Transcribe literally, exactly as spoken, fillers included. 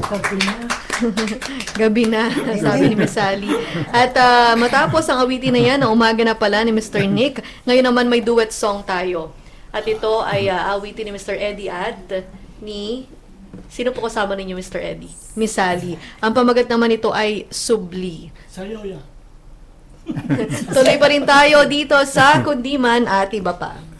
Gabi na, sabi ni Miss Sally. At ah, matapos ang awitin na yan, ang umaga na pala ni Mister Nick, ngayon naman may duet song tayo. At ito ay ah, awitin ni Mister Eddie Ad ni... Sino po kasama ninyo, Mister Eddie? Miss Sally. Ang pamagat naman ito ay Subli. Sa'yo yan. Tuloy pa rin tayo dito sa Kundiman at iba pa.